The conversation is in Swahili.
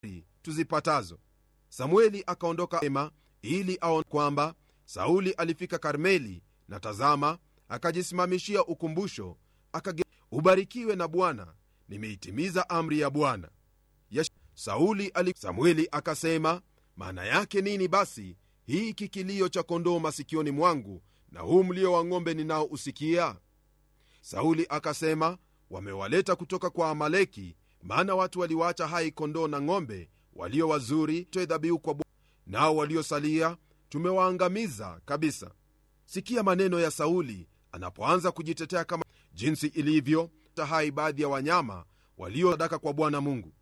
tuzipatazo. Samueli akaondoka ema ili aone kwamba Sauli alifika Karmeli, na tazama, akajisimamishia ukumbusho, ubarikiwe na Bwana, nimeitimiza amri ya Bwana. Samueli akasema, maana yake nini basi hiki kilio cha kondoo masikioni mwangu, na huu mlio wa ng'ombe ninao usikia? Sauli akasema, wamewaleta kutoka kwa Amaleki, maana watu waliwaacha hai kondoo na ng'ombe walio wazuri toe dhabihu kwa Bwana, nao waliosalia tumewaangamiza kabisa. Sikia maneno ya Sauli anapoanza kujitetea, kama jinsi ilivyo hai baadhi ya wanyama walio sadaka kwa Bwana Mungu.